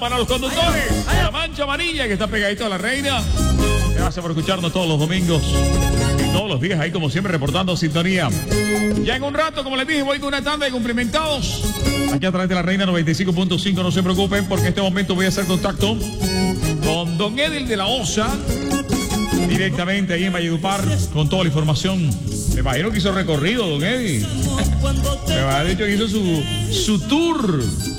para los conductores. La mancha amarilla que está pegadito a la reina. Gracias por escucharnos todos los domingos. Y todos los días ahí, como siempre, reportando sintonía. Ya en un rato, como les dije, voy con una tanda de cumplimentados. Aquí a través de la reina 95.5, no se preocupen, porque en este momento voy a hacer contacto con don Edil de la Osa. Directamente ahí en Valledupar, con toda la información. Me imagino que hizo recorrido, don Eddie. Me ha dicho que hizo su tour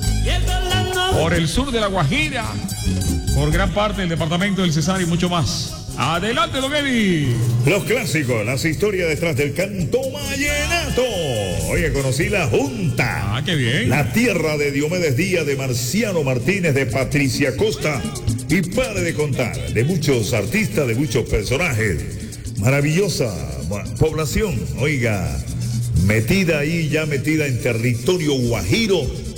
por el sur de La Guajira, por gran parte del departamento del Cesar y mucho más. Adelante, don Eddie. Los clásicos, las historias detrás del canto vallenato. Oye, conocí La Junta. Ah, qué bien. La tierra de Diomedes Díaz, de Marciano Martínez, de Patricia Costa. Y pare de contar, de muchos artistas, de muchos personajes. Maravillosa población, oiga, metida ahí, ya metida en territorio guajiro,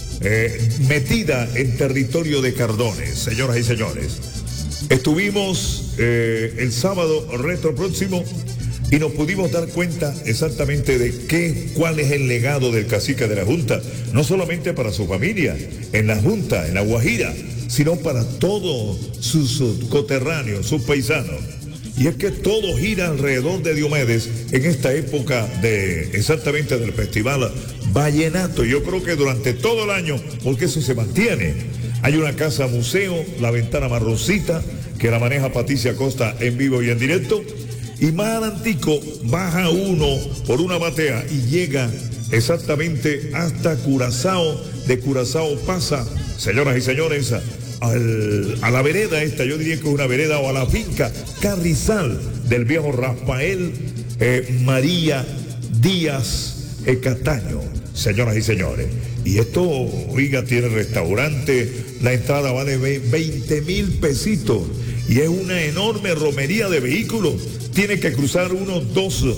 metida en territorio de Cardones, señoras y señores. Estuvimos el sábado retro próximo y nos pudimos dar cuenta exactamente de cuál es el legado del cacique de la Junta, no solamente para su familia, en la Junta, en la Guajira, sino para todos sus coterráneos, sus paisanos. Y es que todo gira alrededor de Diomedes en esta época exactamente del festival vallenato. Yo creo que durante todo el año, porque eso se mantiene. Hay una casa museo, La Ventana Marroncita, que la maneja Patricia Costa en vivo y en directo. Y más adelantico baja uno por una batea y llega exactamente hasta Curazao. De Curazao pasa, señoras y señores, a la vereda esta, yo diría que es una vereda, o a la finca Carrizal del viejo Rafael María Díaz Cataño, señoras y señores. Y esto, oiga, tiene restaurante, la entrada vale 20,000 pesitos y es una enorme romería de vehículos. Tiene que cruzar unos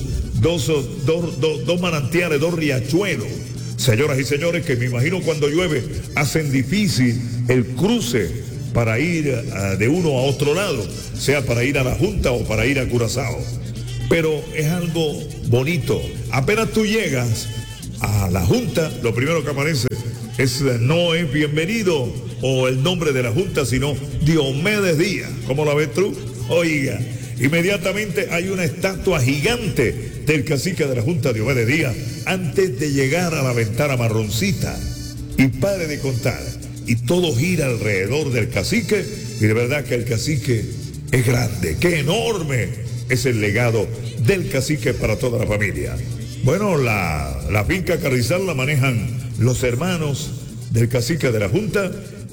dos manantiales, dos riachuelos. Señoras y señores, que me imagino cuando llueve hacen difícil el cruce para ir de uno a otro lado, sea para ir a la Junta o para ir a Curazao. Pero es algo bonito. Apenas tú llegas a la Junta, lo primero que aparece no es bienvenido o el nombre de la Junta, sino Diomedes Díaz. ¿Cómo la ves tú? Oiga, inmediatamente hay una estatua gigante del cacique de la Junta, Diomedes Díaz, antes de llegar a la Ventana Marroncita. Y pare de contar, y todo gira alrededor del cacique, y de verdad que el cacique es grande, qué enorme es el legado del cacique para toda la familia. Bueno, la finca Carrizal la manejan los hermanos del cacique de la Junta,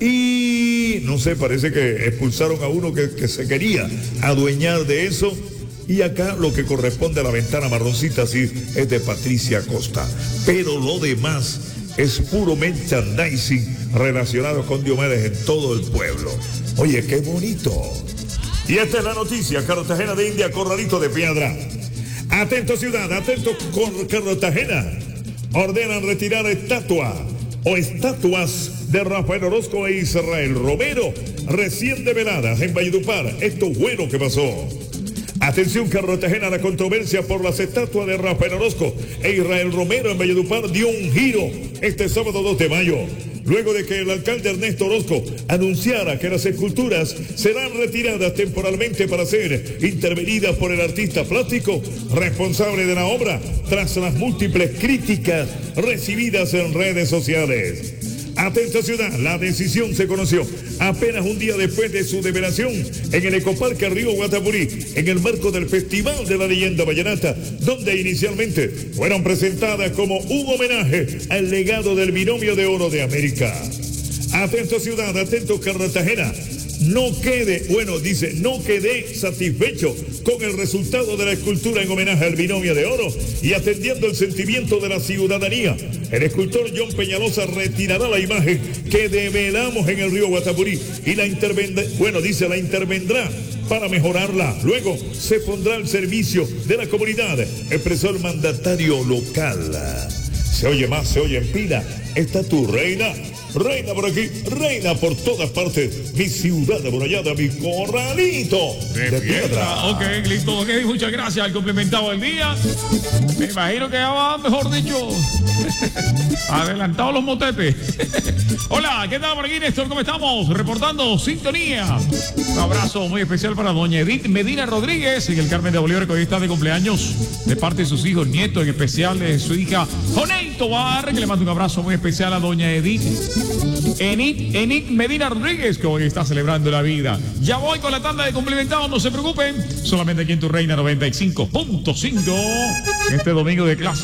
y no sé, parece que expulsaron a uno que se quería adueñar de eso. Y acá lo que corresponde a la Ventana Marroncita sí es de Patricia Costa. Pero lo demás es puro merchandising relacionado con Diomedes en todo el pueblo. Oye, qué bonito. Y esta es la noticia. Cartagena de India, Corralito de Piedra. Atento ciudad, atento Cartagena. Ordenan retirar estatuas de Rafael Orozco e Israel Romero recién develadas en Valledupar. Esto es bueno que pasó. Atención Cartagena, la controversia por las estatuas de Rafael Orozco e Israel Romero en Valledupar dio un giro este sábado 2 de mayo. Luego de que el alcalde Ernesto Orozco anunciara que las esculturas serán retiradas temporalmente para ser intervenidas por el artista plástico responsable de la obra, tras las múltiples críticas recibidas en redes sociales. Atenta ciudad, la decisión se conoció apenas un día después de su develación en el Ecoparque Río Guatapurí, en el marco del Festival de la Leyenda Vallenata, donde inicialmente fueron presentadas como un homenaje al legado del binomio de oro de América. Atento ciudad, atento Cartagena. No quedé satisfecho con el resultado de la escultura en homenaje al binomio de oro y atendiendo el sentimiento de la ciudadanía. El escultor John Peñalosa retirará la imagen que develamos en el río Guatapurí y la intervendrá para mejorarla. Luego se pondrá al servicio de la comunidad, expresó el mandatario local. Se oye más, se oye en pila. Está tu reina. Reina por aquí, reina por todas partes, mi ciudad amurallada, mi corralito de piedra. Ok, listo, ok, muchas gracias al complementado del día. Me imagino que ya va, mejor dicho, Adelantados los motetes. Hola, ¿qué tal por aquí, Néstor? ¿Cómo estamos? Reportando sintonía. Un abrazo muy especial para doña Edith Medina Rodríguez en el Carmen de Bolívar, que hoy está de cumpleaños, de parte de sus hijos, nietos, en especial de su hija Jonei Tobar, que le mando un abrazo muy especial a doña Edith. Enid Medina Rodríguez, que hoy está celebrando la vida. Ya voy con la tanda de cumplimentados, no se preocupen. Solamente aquí en Tu Reina 95.5. Este domingo de clase.